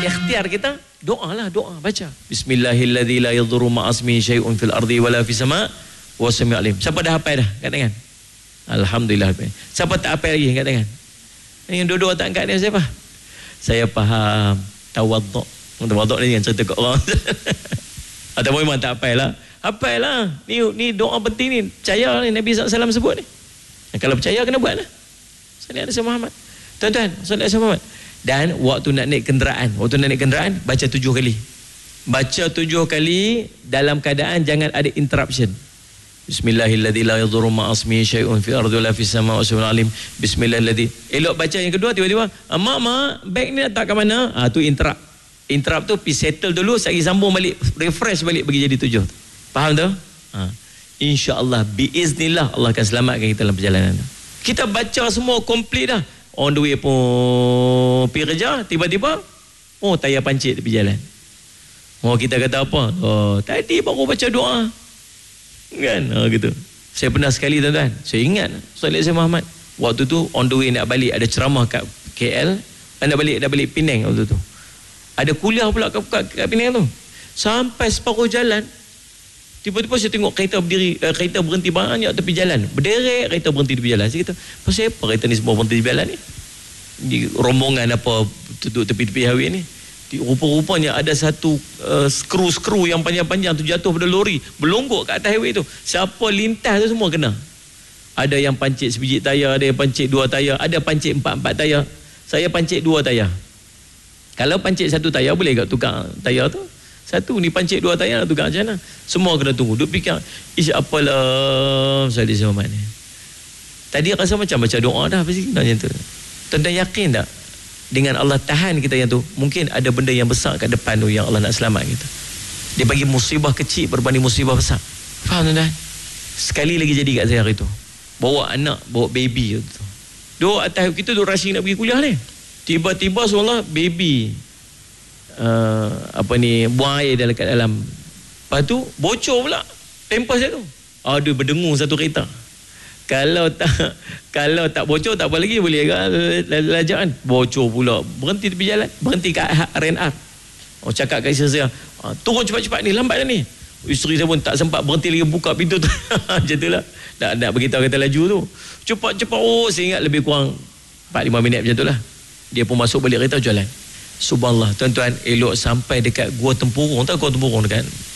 ikhtiar kita, doa lah, doa, baca. Bismillahilladzi la yadhurru ma'asmihi syai'un fil ardi wala fis sama' wa sami'ul alim. Siapa dah hafal dah? Kat tangan. Alhamdulillah. Siapa tak hafal lagi? Kat tangan. Yang dua-dua tak angkat ni siapa? Saya faham. Tawaduk. Tawaduk ni yang cerita kat orang. Ataupun memang tak hafal lah. Hafal lah. Ni doa penting ni. Percaya ni Nabi SAW sebut ni. Kalau percaya kena buat lah. Salih Nabi Muhammad. Tuan-tuan, salih Nabi Muhammad. Dan waktu nak naik kenderaan, baca 7 kali. Baca 7 kali dalam keadaan jangan ada interruption. Bismillahilladzi la yadhurru ma'asmihi syai'un fil ardi wala fis sama'i wa huwal alim. Bismillahilladzi. Elok baca yang kedua, tiba-tiba, mak, beg ni letak kat mana? Tu interrupt. Interrupt tu pergi settle dulu, saya sambung balik, refresh balik bagi jadi 7. Faham tu? InsyaAllah, biiznillah Allah akan selamatkan kita dalam perjalanan tu. Kita baca semua komplit dah. On the way pun pergi kerja, tiba-tiba tayar pancit tepi jalan. Kita kata apa? Tadi baru baca doa. Kan? Gitu. Saya pernah sekali tuan-tuan, saya ingat Salih Sayyid Muhammad. Waktu tu on the way nak balik, ada ceramah kat KL, nak balik Penang waktu tu. Ada kuliah pula kat Penang tu. Sampai separuh jalan, tiba-tiba saya tengok kereta berhenti banyak tepi jalan. Berderet kereta berhenti tepi jalan. Saya kata, pasal apa kereta ni semua berhenti tepi jalan ni? Di rombongan apa duduk tepi-tepi highway ni. Rupa-rupanya ada satu skru yang panjang-panjang tu jatuh pada lori, berlonggok kat atas highway tu. Siapa lintas tu semua kena. Ada yang pancit sebiji tayar, ada yang pancit 2 tayar, ada pancit 4 tayar. Saya pancit 2 tayar. Kalau pancit 1 tayar boleh tak tukar tayar tu? Satu ni pancit 2 tayar nak tukar macam mana? Semua kena tunggu. Duk fikir, apalah Salih Sayyid Muhammad ni. Tadi rasa macam baca doa dah pasti macam tu. Tuan-tuan yakin tak? Dengan Allah tahan kita yang tu, mungkin ada benda yang besar kat depan tu yang Allah nak selamat kita. Dia bagi musibah kecil berbanding musibah besar. Faham tuan-tuan? Sekali lagi jadi kat saya hari tu. Bawa anak, bawa baby tu. Duk atas kita tu rushing nak pergi kuliah ni. Tiba-tiba seolah baby buang air kat dalam. Lepas tu bocor pula pampers dia tu. Dia berdengung satu kereta. Kalau tak bocor tak apa lagi, boleh lajak kan. Bocor pula, berhenti tepi jalan, berhenti kat RNR. Cakap kat isteri saya, turun cepat-cepat ni, lambat dah ni. Isteri saya pun tak sempat berhenti lagi buka pintu tu. Macam tu lah, nak beritahu kata laju tu. Cepat-cepat, saya ingat lebih kurang 4-5 minit macam tu lah. Dia pun masuk balik kereta jalan. Subhanallah, tuan-tuan, elok sampai dekat Gua Tempurung. Tahu Gua Tempurung dekat